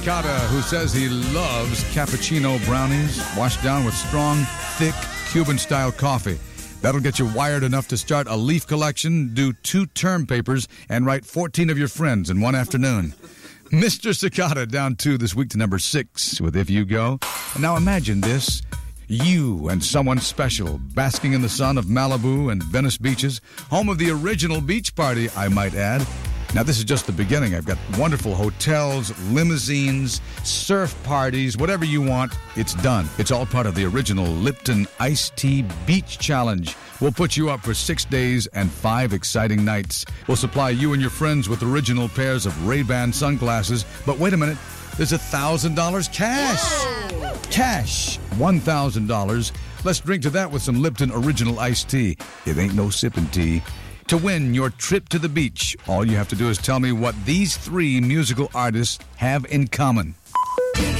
Kata, who says he loves cappuccino brownies washed down with strong, thick Cuban-style coffee. That'll get you wired enough to start a leaf collection, do 2 term papers, and write 14 of your friends in one afternoon. Mr. Cicada down 2 this week to number 6 with If You Go. And now imagine this. You and someone special basking in the sun of Malibu and Venice beaches, home of the original beach party, I might add. Now, this is just the beginning. I've got wonderful hotels, limousines, surf parties, whatever you want, it's done. It's all part of the original Lipton Iced Tea Beach Challenge. We'll put you up for 6 days and 5 exciting nights. We'll supply you and your friends with original pairs of Ray-Ban sunglasses. But wait a minute, there's $1,000 cash. Whoa. Cash, $1,000. Let's drink to that with some Lipton Original Iced Tea. It ain't no sipping tea. To win your trip to the beach, all you have to do is tell me what these 3 musical artists have in common.